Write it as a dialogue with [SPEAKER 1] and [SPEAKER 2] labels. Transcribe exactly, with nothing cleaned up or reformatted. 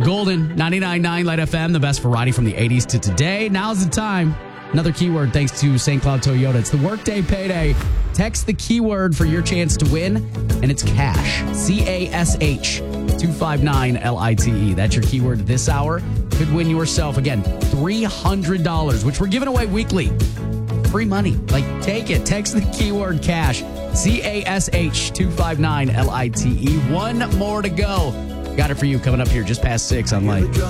[SPEAKER 1] Golden, ninety-nine point nine Light F M, the best variety from the eighties to today. Now's the time. Another keyword thanks to Saint Cloud Toyota. It's the Workday Payday. Text the keyword for your chance to win, and it's cash. C A S H two five nine L I T E. That's your keyword this hour. Could win yourself, again, three hundred dollars, which we're giving away weekly. Free money. Like, take it. Text the keyword cash. C A S H two five nine L I T E. One more to go. Got it for you coming up here just past six on Light.